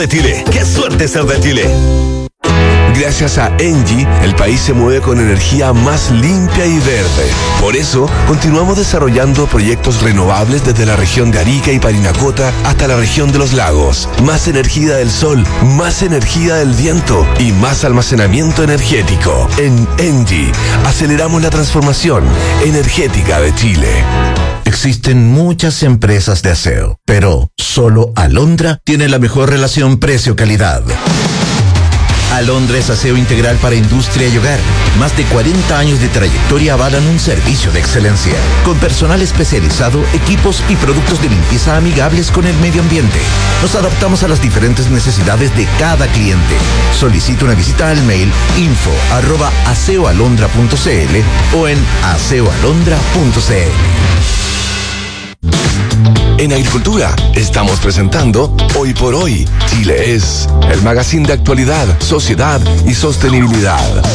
de Chile. ¡Qué suerte ser de Chile! Gracias a Engie, el país se mueve con energía más limpia y verde. Por eso, continuamos desarrollando proyectos renovables desde la región de Arica y Parinacota hasta la región de los lagos. Más energía del sol, más energía del viento y más almacenamiento energético. En Engie, aceleramos la transformación energética de Chile. Existen muchas empresas de aseo, pero solo Alondra tiene la mejor relación precio-calidad. Alondra es aseo integral para industria y hogar. Más de 40 años de trayectoria avalan un servicio de excelencia. Con personal especializado, equipos y productos de limpieza amigables con el medio ambiente. Nos adaptamos a las diferentes necesidades de cada cliente. Solicita una visita al mail info@aseoalondra.cl o en aseoalondra.cl. En Agricultura estamos presentando Hoy por Hoy. Chile es el magazine de actualidad, sociedad y sostenibilidad.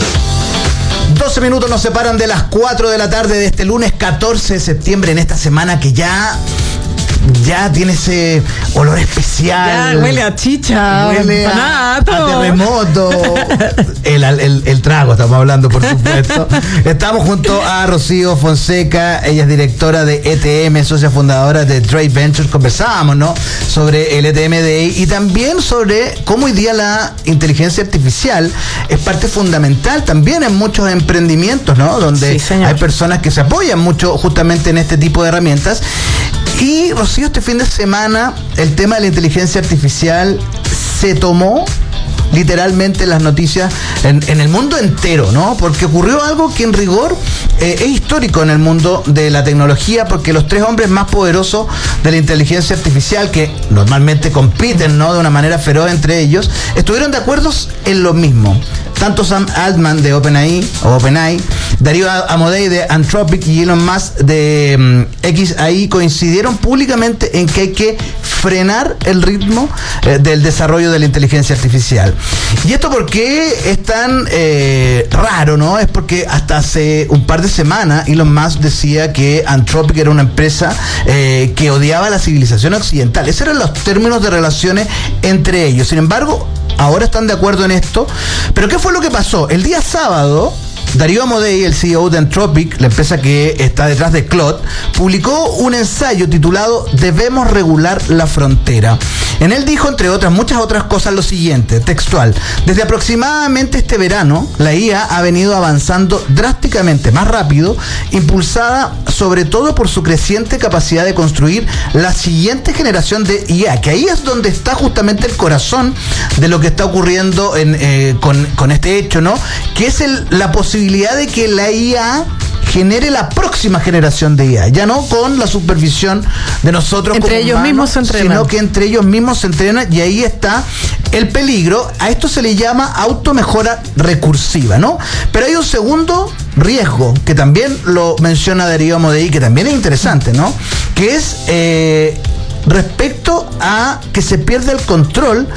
12 minutos nos separan de las 4 de la tarde de este lunes 14 de septiembre, en esta semana que ya tiene ese olor especial. Ya huele a chicha, huele a terremoto. El trago estamos hablando, por supuesto. Estamos junto a Rocío Fonseca, ella es directora de ETM, socia fundadora de Trade Ventures. Conversábamos, ¿no?, sobre el ETM Day y también sobre cómo hoy día la inteligencia artificial es parte fundamental también en muchos emprendimientos, ¿no?, donde sí, hay personas que se apoyan mucho justamente en este tipo de herramientas. Y Rocío, este fin de semana el tema de la inteligencia artificial se tomó literalmente las noticias en el mundo entero, ¿no? Porque ocurrió algo que en rigor es histórico en el mundo de la tecnología, porque los tres hombres más poderosos de la inteligencia artificial, que normalmente compiten, ¿no?, de una manera feroz entre ellos, estuvieron de acuerdo en lo mismo. Tanto Sam Altman de OpenAI, Darío Amodei de Anthropic y Elon Musk de XAI coincidieron públicamente en que hay que frenar el ritmo del desarrollo de la inteligencia artificial. ¿Y esto por qué es tan raro, no? Es porque hasta hace un par de semanas Elon Musk decía que Anthropic era una empresa que odiaba la civilización occidental. Esos eran los términos de relaciones entre ellos. Sin embargo, ahora están de acuerdo en esto. Pero ¿qué fue lo que pasó? El día sábado, Darío Amodei, el CEO de Anthropic, la empresa que está detrás de Claude, publicó un ensayo titulado "Debemos regular la frontera". En él dijo, entre muchas otras cosas, lo siguiente, textual: desde aproximadamente este verano, la IA ha venido avanzando drásticamente más rápido, impulsada sobre todo por su creciente capacidad de construir la siguiente generación de IA, que ahí es donde está justamente el corazón de lo que está ocurriendo con este hecho, ¿no? Que es la posibilidad de que la IA genere la próxima generación de IA, ya no con la supervisión de nosotros entre como ellos humanos, mismos se entrenan, sino que entre ellos mismos se entrenan, y ahí está el peligro. A esto se le llama automejora recursiva, ¿no? Pero hay un segundo riesgo que también lo menciona Darío Amodei, que también es interesante, ¿no? Que es respecto a que se pierde el control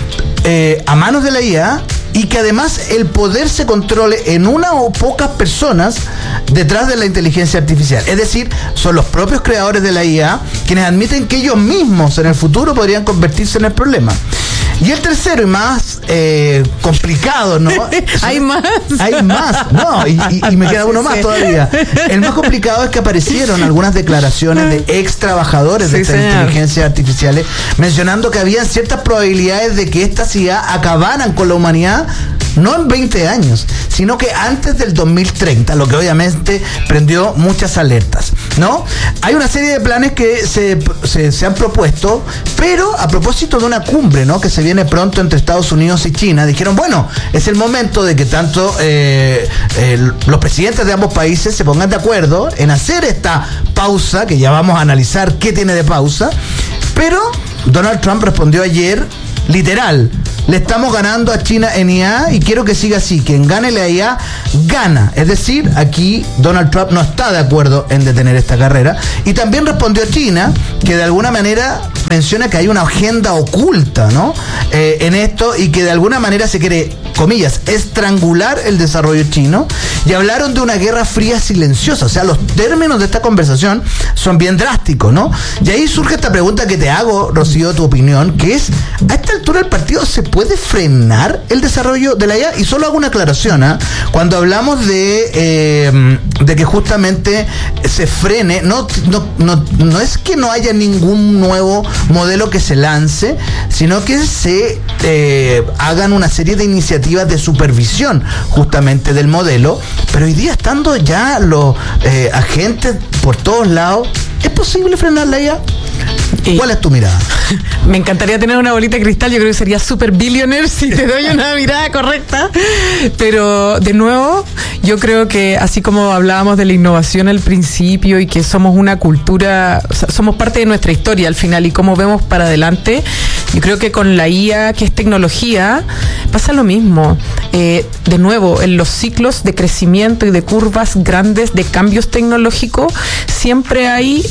a manos de la IA, y que además el poder se controle en una o pocas personas detrás de la inteligencia artificial. Es decir, son los propios creadores de la IA quienes admiten que ellos mismos en el futuro podrían convertirse en el problema. Y el tercero y más complicado, ¿no? Hay más, no, y me queda uno más todavía. El más complicado es que aparecieron algunas declaraciones de ex trabajadores de estas inteligencias artificiales mencionando que habían ciertas probabilidades de que estas IA acabaran con la humanidad, no en 20 años, sino que antes del 2030, lo que obviamente prendió muchas alertas, ¿no? Hay una serie de planes que se han propuesto, pero a propósito de una cumbre, ¿no?, que se viene pronto entre Estados Unidos y China, dijeron, bueno, es el momento de que tanto los presidentes de ambos países se pongan de acuerdo en hacer esta pausa, que ya vamos a analizar qué tiene de pausa. Pero Donald Trump respondió ayer, literal: le estamos ganando a China en IA y quiero que siga así. Quien gane la IA, gana. Es decir, aquí Donald Trump no está de acuerdo en detener esta carrera. Y también respondió China, que de alguna manera menciona que hay una agenda oculta, ¿no?, en esto, y que de alguna manera se quiere, comillas, estrangular el desarrollo chino. y hablaron de una guerra fría silenciosa. O sea, los términos de esta conversación son bien drásticos, ¿no? Y ahí surge esta pregunta que te hago, Rocío, tu opinión, que es, ¿a esta altura del partido se puede frenar el desarrollo de la IA? Y solo hago una aclaración, ¿eh? Cuando hablamos de que justamente se frene, no es que no haya ningún nuevo modelo que se lance, sino que se hagan una serie de iniciativas de supervisión justamente del modelo, pero hoy día estando ya los agentes por todos lados, ¿es posible frenar la IA? ¿Cuál es tu mirada? Me encantaría tener una bolita de cristal, yo creo que sería super billionaire si te doy una mirada correcta, pero de nuevo, yo creo que así como hablábamos de la innovación al principio y que somos una cultura, o sea, somos parte de nuestra historia al final y cómo vemos para adelante, yo creo que con la IA, que es tecnología, pasa lo mismo. De nuevo, en los ciclos de crecimiento y de curvas grandes de cambios tecnológicos, siempre hay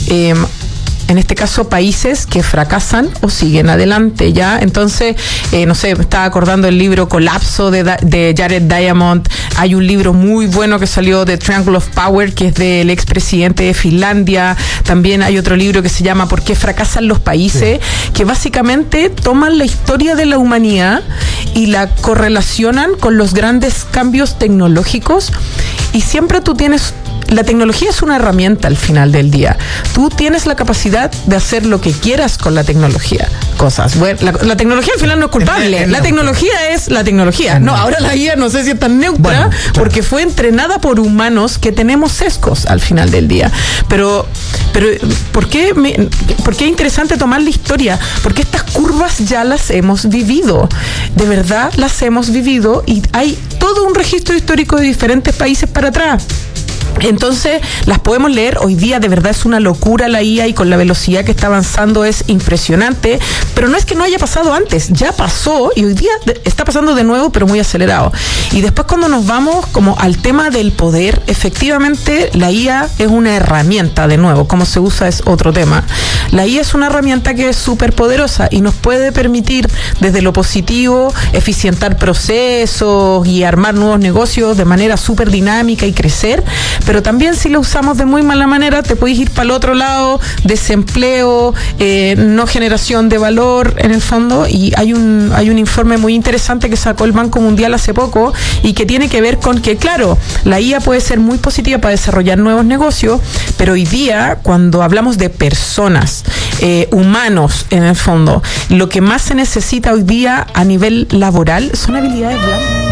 en este caso países que fracasan o siguen adelante, ¿ya? Entonces, no sé, me estaba acordando del libro Colapso de Jared Diamond. Hay un libro muy bueno que salió de Triangle of Power, que es del expresidente de Finlandia. También hay otro libro que se llama ¿Por qué fracasan los países? Sí. Que básicamente toman la historia de la humanidad y la correlacionan con los grandes cambios tecnológicos, y siempre tú tienes... La tecnología es una herramienta al final del día. Tú tienes la capacidad de hacer lo que quieras con la tecnología. Cosas. Bueno, la tecnología al final no es culpable. La tecnología es la tecnología. No, ahora la IA no sé si es tan neutra, bueno, claro, porque fue entrenada por humanos que tenemos sesgos al final del día. Pero ¿por qué es interesante tomar la historia? Porque estas curvas ya las hemos vivido. De verdad las hemos vivido y hay todo un registro histórico de diferentes países para atrás. Entonces las podemos leer. Hoy día de verdad es una locura la IA y con la velocidad que está avanzando es impresionante, pero no es que no haya pasado antes, ya pasó y hoy día está pasando de nuevo, pero muy acelerado. Y después cuando nos vamos como al tema del poder, efectivamente la IA es una herramienta, de nuevo, cómo se usa es otro tema. La IA es una herramienta que es súper poderosa y nos puede permitir desde lo positivo eficientar procesos y armar nuevos negocios de manera súper dinámica y crecer. Pero también si lo usamos de muy mala manera, te puedes ir para el otro lado, desempleo, no generación de valor en el fondo. Y hay un informe muy interesante que sacó el Banco Mundial hace poco y que tiene que ver con que, claro, la IA puede ser muy positiva para desarrollar nuevos negocios, pero hoy día, cuando hablamos de personas, humanos en el fondo, lo que más se necesita hoy día a nivel laboral son habilidades blandas.